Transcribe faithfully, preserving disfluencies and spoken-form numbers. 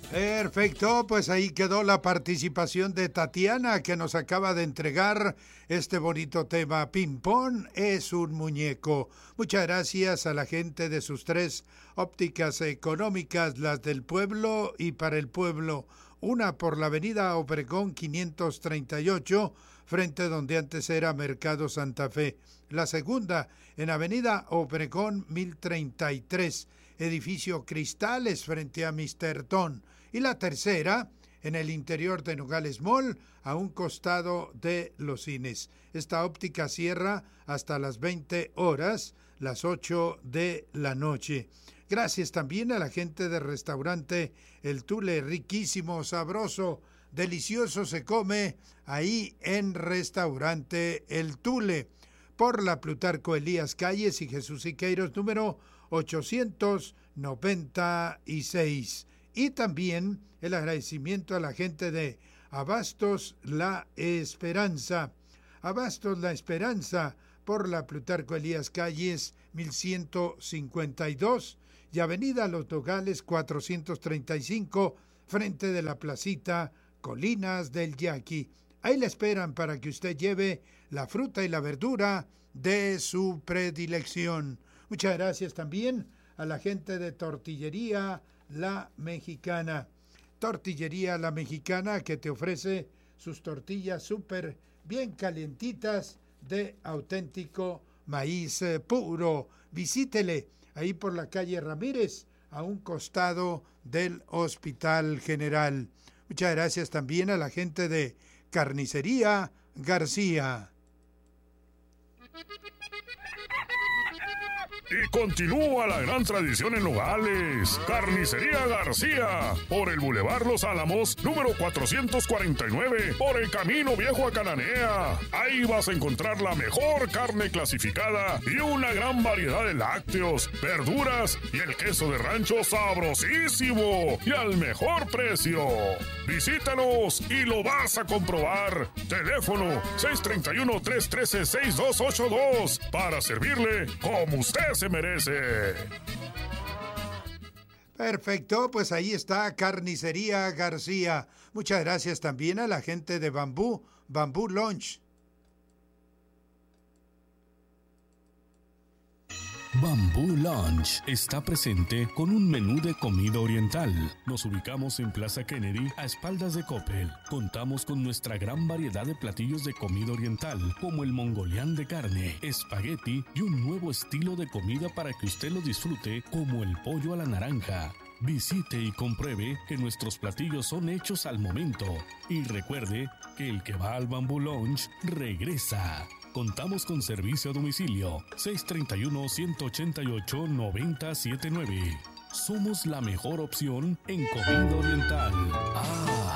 Perfecto, pues ahí quedó la participación de Tatiana, que nos acaba de entregar este bonito tema. Ping-pong es un muñeco. Muchas gracias a la gente de sus tres ópticas económicas, las del pueblo y para el pueblo. Una por la avenida Obregón quinientos treinta y ocho, frente donde antes era Mercado Santa Fe. La segunda en avenida Obregón mil treinta y tres, edificio Cristales, frente a míster Ton. Y la tercera, en el interior de Nogales Mall, a un costado de los cines. Esta óptica cierra hasta las veinte horas, las ocho de la noche. Gracias también a la gente del restaurante El Tule, riquísimo, sabroso, delicioso se come ahí en restaurante El Tule, por la Plutarco Elías Calles y Jesús Siqueiros, número ochocientos noventa y seis. Y también el agradecimiento a la gente de Abastos La Esperanza. Abastos La Esperanza por la Plutarco Elías Calles mil ciento cincuenta y dos y avenida Los Nogales cuatrocientos treinta y cinco, frente de la placita Colinas del Yaqui. Ahí le esperan para que usted lleve la fruta y la verdura de su predilección. Muchas gracias también a la gente de Tortillería La Mexicana. Tortillería La Mexicana, que te ofrece sus tortillas súper bien calientitas de auténtico maíz puro. Visítele ahí por la calle Ramírez, a un costado del Hospital General. Muchas gracias también a la gente de Carnicería García. Y continúa la gran tradición en Nogales. Carnicería García, por el Boulevard Los Álamos, número cuatrocientos cuarenta y nueve, por el Camino Viejo a Cananea. Ahí vas a encontrar la mejor carne clasificada y una gran variedad de lácteos, verduras y el queso de rancho sabrosísimo y al mejor precio. Visítanos y lo vas a comprobar. Teléfono seis tres uno, tres uno tres, seis dos ocho dos para servirle como usted se merece. Perfecto, pues ahí está Carnicería García. Muchas gracias también a la gente de Bambú, Bambú Lunch. Bambú Lunch está presente con un menú de comida oriental. Nos ubicamos en Plaza Kennedy, a espaldas de Coppel. Contamos con nuestra gran variedad de platillos de comida oriental, como el mongolián de carne, espagueti y un nuevo estilo de comida para que usted lo disfrute, como el pollo a la naranja. Visite y compruebe que nuestros platillos son hechos al momento. Y recuerde que el que va al Bambú Lunch regresa. Contamos con servicio a domicilio seis tres uno, uno ocho ocho, nueve cero siete nueve. Somos la mejor opción en comida oriental. Ah.